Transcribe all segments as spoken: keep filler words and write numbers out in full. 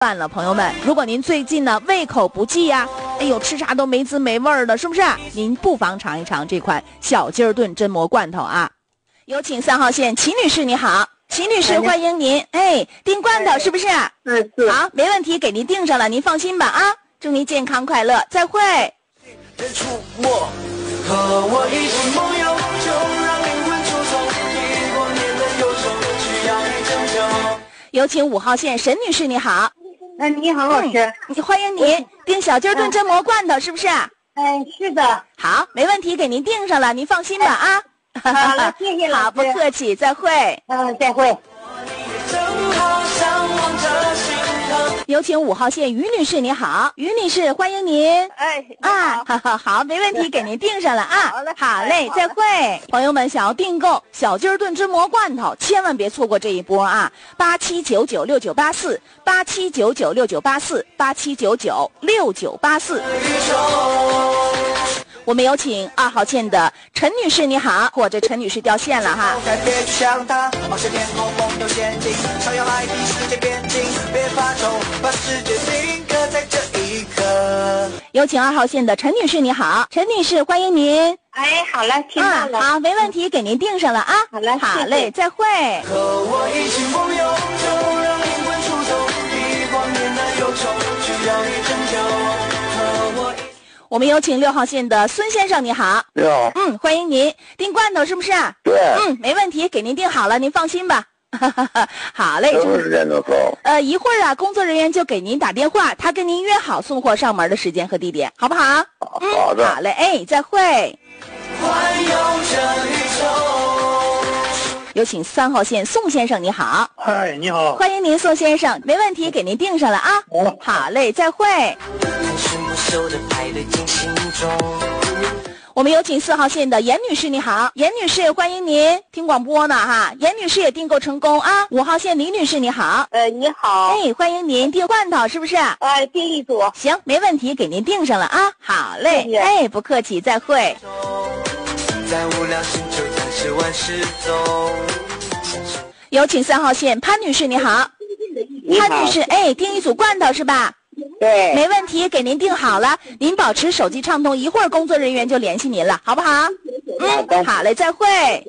饭了，朋友们，如果您最近呢胃口不济呀、啊，哎呦，吃啥都没滋没味儿的，是不是？您不妨尝一尝这款小鸡儿炖榛蘑罐头啊。有请三号线齐女士，你好，齐女士，欢迎您。哎，订罐头是不是？ 是是。 好，没问题，给您订上了，您放心吧啊！祝您健康快乐，再会。 触摸和我一起梦游，就让灵魂出走，一光年的忧愁需要你拯救。 有请五号线沈女士，你好。 哎，你好，老师。 嗯、欢迎您订小鸡儿炖榛蘑罐头，是不是？ 哎，是的。 好，没问题，给您订上了，您放心吧啊。 好了，谢谢老师。 好，不客气，再会。 嗯，再会。 有请五号线于女士，你好，于女士，欢迎您。 哎， 啊，好好好，没问题，给您订上了啊。 好嘞， 好嘞，再会。朋友们，想要订购小鸡儿炖榛蘑罐头，千万别错过这一波啊！八七九九六九八四，八七九九六九八四，八七九九六九八四。我们有请二号线的陈女士，你好，或者陈女士掉线了哈。 别去想他，冒险天空梦游陷阱，想要来比世界边境，别发愁，把世界定格在这一刻。 有请二号线的陈女士，你好，陈女士，欢迎您。 哎，好了，听到了。 啊、好，没问题，给您订上了啊。 好嘞， 好嘞， 谢谢再会。 和我一起梦游，就让灵魂出走，一光年的忧愁需要你拯救。和我一我们有请六号线的孙先生，你好。 你好。 嗯，欢迎您。订罐头是不是？ 对。 嗯，没问题，给您订好了，您放心吧。好嘞。 什么时间能送？ 呃，一会儿啊，工作人员就给您打电话，他跟您约好送货上门的时间和地点，好不好？ 嗯，好的。 好嘞，哎，再会。 环游这宇宙。 有请三号线宋先生，你好。 嗨，你好。 欢迎您，宋先生，没问题，给您订上了啊。 好。 好嘞，再会。我们有请四号线的严女士，你好，严女士，欢迎您，听广播呢哈。严女士也订购成功啊。五号线李女士，你好。 呃，你好。 哎，欢迎您订罐头，是不是？ 哎，订一组。 行，没问题，给您订上了啊。好嘞， 谢谢。 哎，不客气，再会。 在无聊星球暂时万事走。 有请三号线潘女士，你好。 你好。 潘女士，哎，订一组罐头是吧？ 对， 没问题，给您订好了。您保持手机畅通，一会儿工作人员就联系您了，好不好？嗯，好嘞，再会。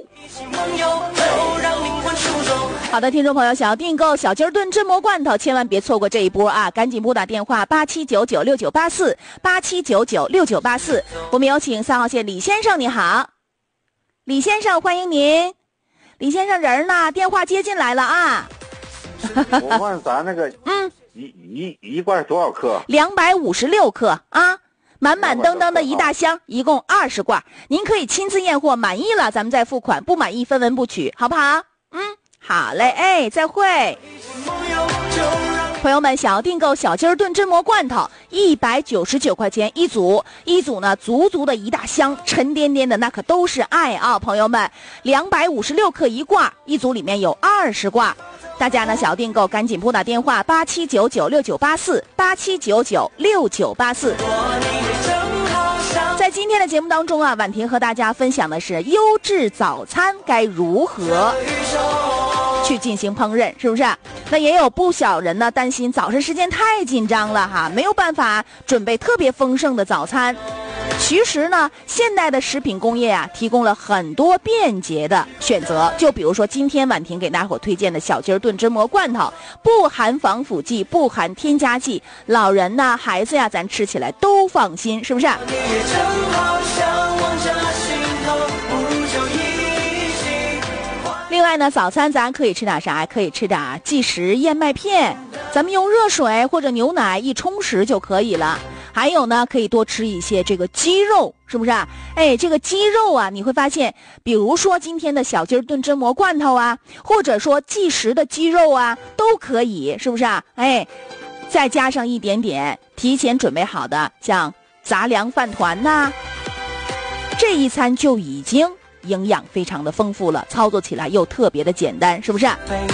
好的，听众朋友，想要订购小鸡儿炖榛蘑罐头，千万别错过这一波啊！赶紧拨打电话八七九九六九八四，八七九九六九八四。我们有请三号线李先生，你好，李先生，欢迎您。李先生人呢？电话接进来了啊。 我问咱那个， 嗯。 一一一罐多少克？ 两百五十六克啊，满满登登的一大箱，一共二十罐。您可以亲自验货，满意了咱们再付款，不满意分文不取，好不好？嗯，好嘞，哎，再会。朋友们，想要订购小鸡儿炖榛蘑罐头，一百九十九块钱一组，一组呢足足的一大箱，沉甸甸的那可都是爱啊！朋友们，两百五十六克一罐，一组里面有二十罐。大家呢，想要订购，赶紧拨打电话八七九九六九八四，八七九九六九八四。在今天的节目当中啊，婉婷和大家分享的是优质早餐该如何去进行烹饪，是不是？那也有不少人呢担心早晨时间太紧张了哈，没有办法准备特别丰盛的早餐。其实呢，现代的食品工业啊，提供了很多便捷的选择。就比如说今天婉婷给大伙推荐的小鸡儿炖榛蘑罐头，不含防腐剂，不含添加剂，老人呐、孩子呀，咱吃起来都放心，是不是？另外呢，早餐咱可以吃点啥？可以吃点即食燕麦片，咱们用热水或者牛奶一冲食就可以了。还有呢，可以多吃一些这个鸡肉，是不是啊？哎，这个鸡肉啊，你会发现，比如说今天的小鸡儿炖榛蘑罐头啊，或者说即食的鸡肉啊，都可以，是不是啊？哎，再加上一点点提前准备好的，像杂粮饭团呐，这一餐就已经营养非常的丰富了，操作起来又特别的简单，是不是？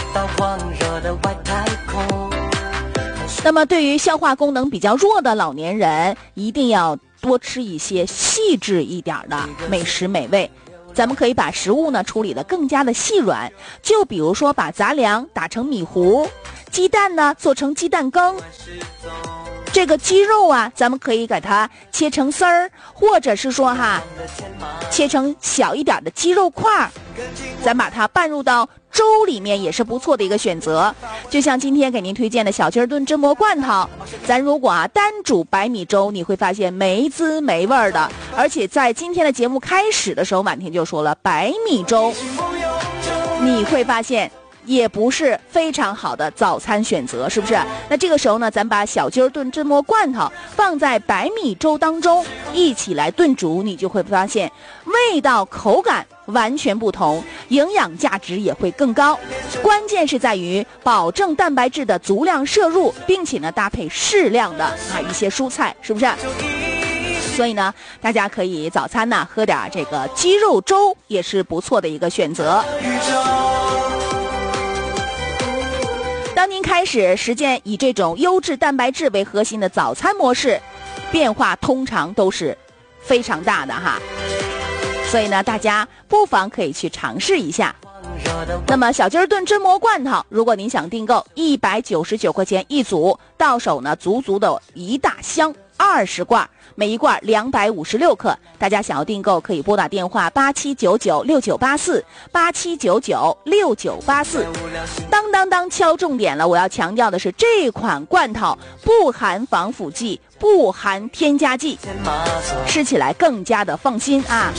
那么对于消化功能比较弱的老年人，一定要多吃一些细致一点的美食美味。 咱们可以把食物呢处理得更加的细软，就比如说把杂粮打成米糊，鸡蛋呢做成鸡蛋羹，这个鸡肉啊咱们可以给它切成丝儿，或者是说哈切成小一点的鸡肉块，咱把它拌入到粥里面也是不错的一个选择。就像今天给您推荐的小鸡儿炖榛蘑罐头，咱如果啊单煮白米粥，你会发现没滋没味儿的。而且在今天的节目开始的时候，婉婷就说了，白米粥你会发现也不是非常好的早餐选择，是不是？那这个时候呢，咱把小鸡儿炖榛蘑罐头放在白米粥当中一起来炖煮，你就会发现味道口感完全不同，营养价值也会更高。关键是在于保证蛋白质的足量摄入，并且呢搭配适量的啊一些蔬菜，是不是？所以呢，大家可以早餐呢喝点这个鸡肉粥，也是不错的一个选择。当您开始实践以这种优质蛋白质为核心的早餐模式，变化通常都是非常大的哈。所以呢，大家不妨可以去尝试一下。那么小鸡儿炖榛蘑罐头，如果您想订购，一百九十九块钱一组，到手呢足足的一大箱二十罐，每一罐两百五十六克。大家想要订购，可以拨打电话八七九九六九八四八七九九六九八四。当当当敲重点了，我要强调的是，这款罐头不含防腐剂，不含添加剂，吃起来更加的放心啊！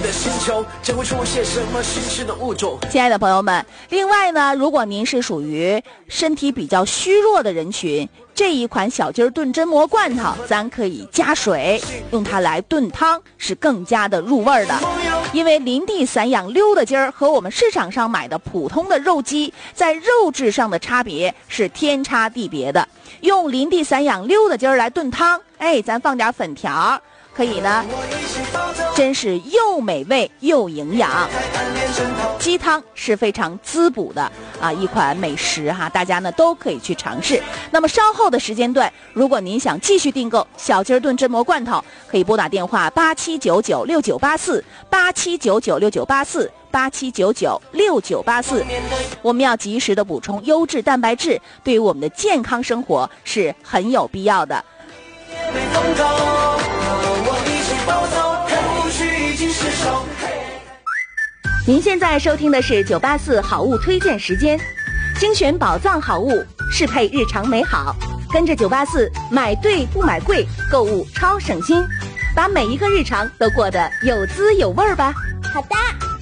亲爱的朋友们，另外呢，如果您是属于身体比较虚弱的人群，这一款小鸡儿炖榛蘑罐头，咱可以加水，用它来炖汤，是更加的入味的。因为林地散养溜的鸡儿和我们市场上买的普通的肉鸡，在肉质上的差别是天差地别的。用林地散养溜的鸡儿来炖汤，哎，咱放点粉条，可以呢，真是又美味又营养。鸡汤是非常滋补的啊一款美食哈，大家呢都可以去尝试。那么稍后的时间段，如果您想继续订购小鸡儿炖榛蘑罐头，可以拨打电话八七九九六九八四八七九九六九八四八七九九六九八四。我们要及时的补充优质蛋白质，对于我们的健康生活是很有必要的。您现在收听的是九八四好物推荐时间，精选宝藏好物，适配日常美好。跟着九八四买对不买贵，购物超省心，把每一个日常都过得有滋有味吧。 好的。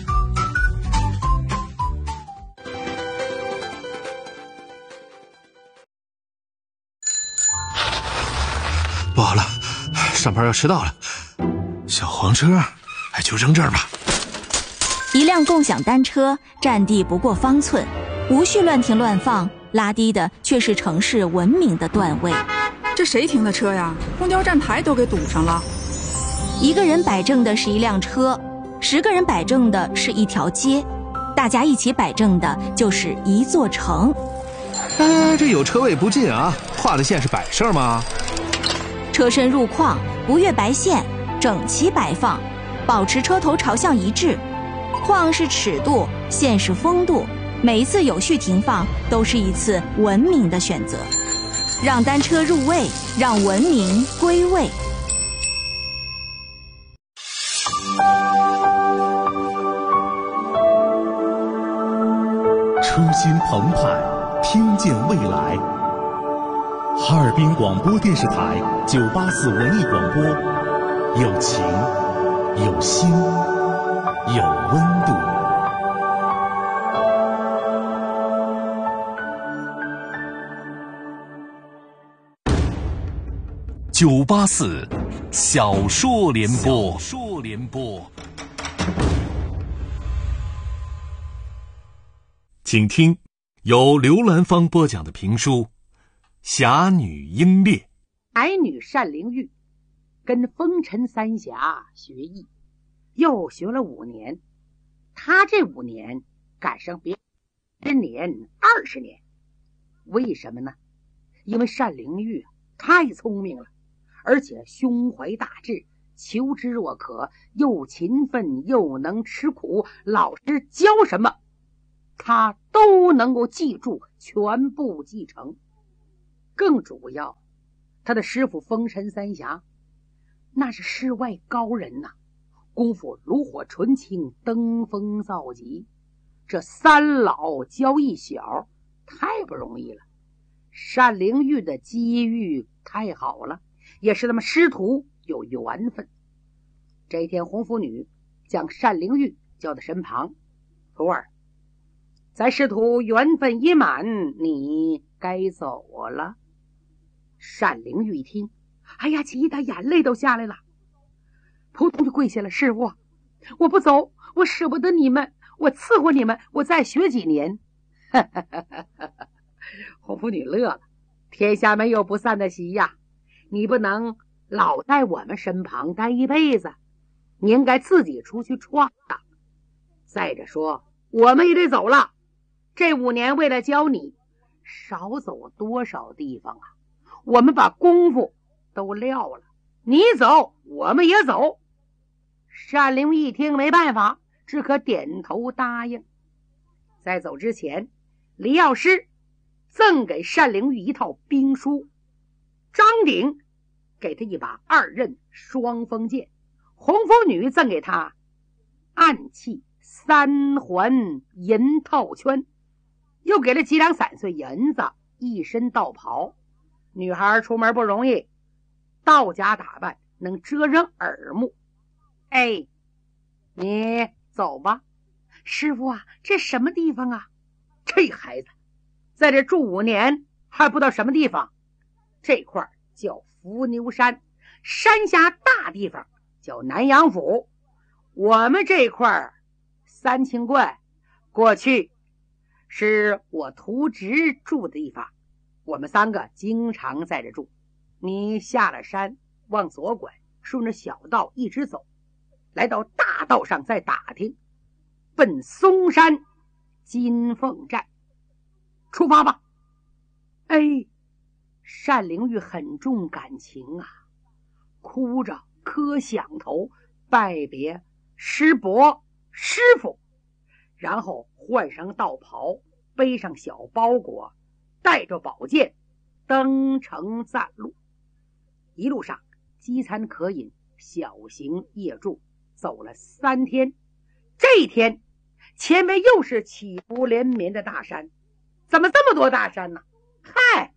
不好了，上班要迟到了。小黄车，哎，就扔这儿吧。 一辆共享单车占地不过方寸，无序乱停乱放，拉低的却是城市文明的段位。 这谁停的车呀？公交站牌都给堵上了。 一个人摆正的是一辆车，十个人摆正的是一条街，大家一起摆正的就是一座城。 哎，这有车位不进啊，画的线是摆设吗？ 车身入框，不越白线，整齐摆放，保持车头朝向一致。框是尺度，线是风度，每一次有序停放都是一次文明的选择，让单车入位，让文明归位。 初心澎湃，听见未来。哈尔滨广播电视台九八四文艺广播，有情，有心，有温度。 九八四小说联播，小说联播，请听由刘兰芳播讲的评书《侠女英烈》。 才女单灵玉跟风尘三侠学艺，又学了五年。他这五年赶上别人年二十年，为什么呢？因为单灵玉太聪明了，而且胸怀大志， 求知若渴，又勤奋又能吃苦，老师教什么他都能够记住，全部继承。更主要，他的师傅风尘三侠那是世外高人呐、啊，功夫炉火纯青，登峰造极，这三老教一小太不容易了。单灵玉的机遇太好了，也是他们师徒有缘分。这一天，红拂女将单灵玉叫到身旁，徒儿，咱师徒缘分已满，你该走了。单灵玉一听，哎呀，急得眼泪都下来了，扑通就跪下了。师傅，我不走，我舍不得你们，我伺候你们，我再学几年。红拂女乐了，天下没有不散的席呀，你不能老在我们身旁待一辈子，你应该自己出去闯荡。再者说，我们也得走了，这五年为了教你，少走多少地方啊，我们把功夫都撂了，你走我们也走。单灵一听没办法，只可点头答应。在走之前，李药师赠给单灵玉一套兵书，张鼎给他一把二刃双锋剑，红拂女赠给他暗器三环银套圈，又给了几两散碎银子，一身道袍。女孩出门不容易，道家打扮能遮人耳目。哎，你走吧。师傅啊，这什么地方啊？这孩子在这住五年还不知道什么地方，这块叫伏牛山，山下大地方叫南阳府，我们这块三清观过去是我徒侄住的地方，我们三个经常在这住。你下了山往左拐，顺着小道一直走，来到大道上再打听，奔嵩山金凤寨出发吧。哎，单灵玉很重感情啊，哭着磕响头拜别师伯师傅，然后换上道袍，背上小包裹，带着宝剑登城暂路。一路上饥餐渴饮，小行夜住，走了三天。这一天前面又是起伏连绵的大山，怎么这么多大山呢？嗨，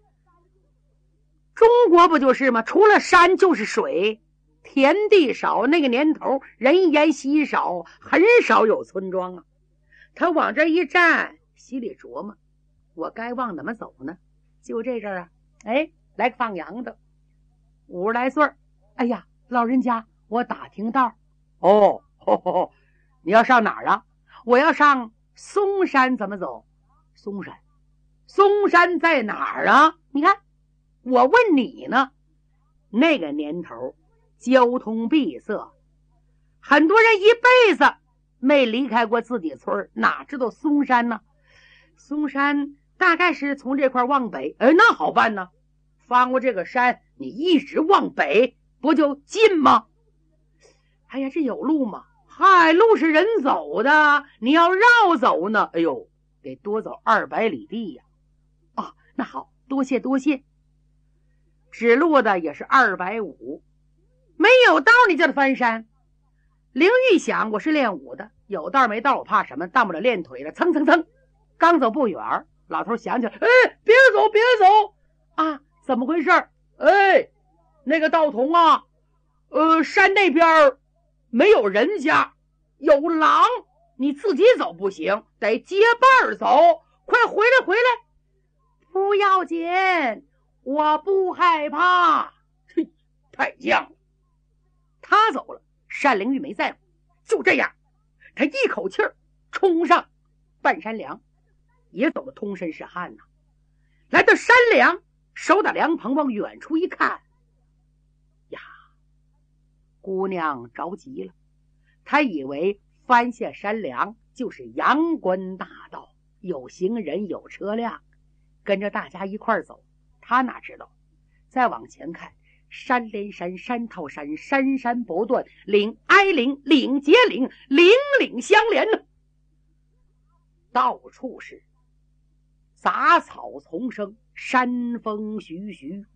中国不就是吗？除了山就是水，田地少，那个年头人烟稀少，很少有村庄啊。他往这一站，心里琢磨，我该往哪么走呢？就这阵儿啊，哎，来个放羊的，五十来岁，哎呀，老人家，我打听道。哦，吼吼吼，你要上哪儿啊？我要上嵩山，怎么走？嵩山，嵩山在哪儿啊？你看，我问你呢。那个年头交通闭塞，很多人一辈子没离开过自己村，哪知道嵩山呢？嵩山大概是从这块往北，哎，那好办呢，翻过这个山，你一直往北，不就近吗？哎呀，这有路吗？嗨，路是人走的，你要绕走呢，哎呦，得多走二百里地呀！啊，那好，多谢多谢。指路的也是二百五，没有道你叫他翻山。灵玉想，我是练武的，有道没道我怕什么？大不了练腿了，蹭蹭蹭，刚走不远，老头想起来，哎，别走别走啊！怎么回事？哎，那个道童啊，呃，山那边没有人家，有狼，你自己走不行，得结伴走，快回来回来！不要紧，我不害怕。嘿，太犟了。他走了，单灵玉没在乎，就这样，他一口气儿冲上半山梁，也走得通身是汗呐、啊。来到山梁，手打凉棚，往远处一看，呀，姑娘着急了。她以为翻下山梁就是阳关大道，有行人有车辆，跟着大家一块走。她哪知道，再往前看， 山连山，山套山，山山不断，岭挨岭，岭接岭，岭岭相连呢。到处是杂草丛生，山风徐徐，